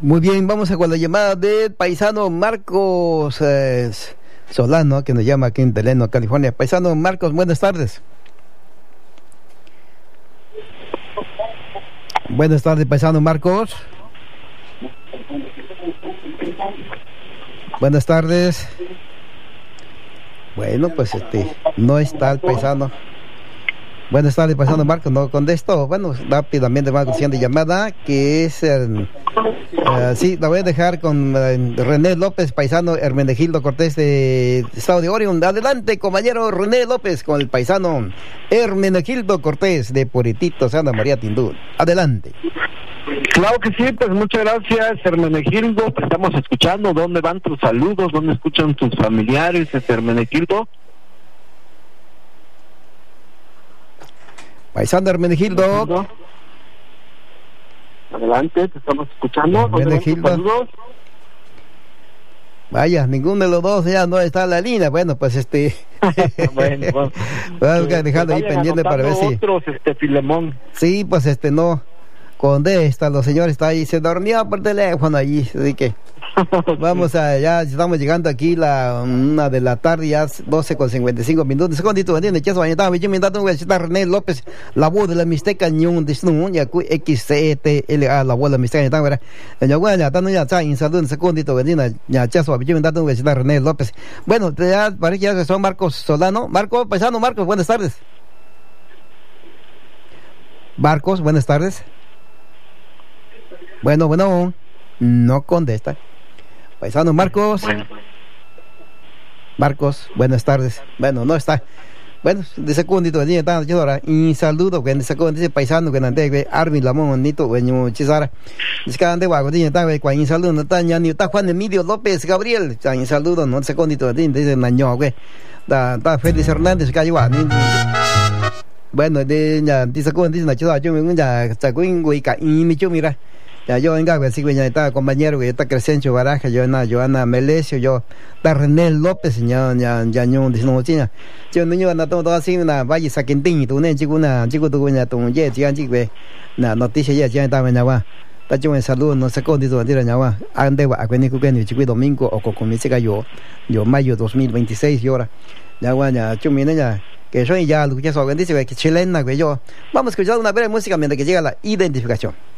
Muy bien, vamos a con la llamada del paisano Marcos Solano, que nos llama aquí en Delano, California. Paisano Marcos, buenas tardes. Buenas tardes, paisano Marcos. Buenas tardes. Bueno, pues no está el paisano. Buenas tardes, paisano Marcos, no contesto. Bueno, rápidamente va haciendo llamada, que es sí, la voy a dejar con René López, paisano Hermenegildo Cortés de Estado de Oregon. Adelante, compañero René López, con el paisano Hermenegildo Cortés de Puritito, Santa María Tindú. Adelante. Claro que sí, pues muchas gracias, Hermenegildo. Te estamos escuchando. ¿Dónde van tus saludos? ¿Dónde escuchan tus familiares, Hermenegildo? Paisano Hermenegildo. Adelante, te estamos escuchando. Hermenegildo. Vaya, ninguno de los dos ya no está en la línea. Bueno, pues bueno, vamos a dejarlo ahí pendiente para ver si otros, Filemón. Sí, pues no. Con los señores está ahí, se dormía por teléfono allí, así que vamos a, ya estamos llegando aquí 1 de la tarde, ya 12:55. Segundito, ¿entiendes? Ya se va a estar René López, la voz de la Mixteca, Ñun, Disnú, ya XCTLA, la voz de la Mixteca, ya bueno, ya estamos ya está en salud, segundito, ¿entiendes? Ya se va a estar René López. Bueno, ya parece que ya son Marcos Solano. Marcos, paisano Marcos, buenas tardes. Marcos, buenas tardes. Bueno, no contesta. Paisano Marcos. Marcos, buenas tardes. Bueno, no está. Bueno, de segundito, y saludo, que de segundo dice paisano, que ande, Arvin Lamón, Nito, bueno, Chisara. Es que ande, guapo, tiene, y saludo, no está, ni está Juan Emilio López Gabriel, y saludo, no, segundito, dice Naño, güey. Está Félix Hernández, que hay, bueno, de segundo dice Nacho, yo me ya, está con güey, y mi mira. Ya yo venga, así que ya está compañero, que está Crescencio Baraja, Joana Melesio, yo está René López, ya no tiene. Yo niño anda todo así una valle saquentín, tú ne chico tu ya tu ye chico na noticia ya está va. Está yo en salud, no sé cómo dice ya va. Ande va a venir con chico domingo o con mi chica yo mayo 2026 y ahora. Ya va ya chumine ya que soy ya lo que ya dice que chilena que yo. Vamos a escuchar una breve música mientras que llega la identificación.